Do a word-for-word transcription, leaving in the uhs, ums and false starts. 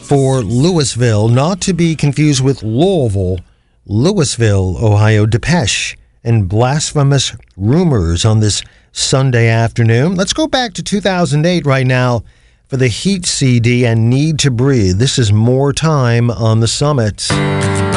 for Louisville, not to be confused with Louisville, Louisville, Ohio, Depeche and Blasphemous Rumors on this Sunday afternoon. Let's go back to two thousand eight right now for the Heat C D and Need to Breathe. This is More Time on the Summit.